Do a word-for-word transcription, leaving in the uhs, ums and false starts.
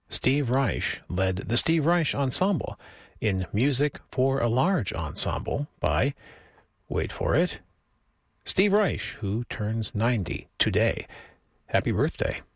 Steve Reich led the Steve Reich Ensemble in Music for a Large Ensemble by, wait for it, Steve Reich, who turns ninety today. Happy birthday.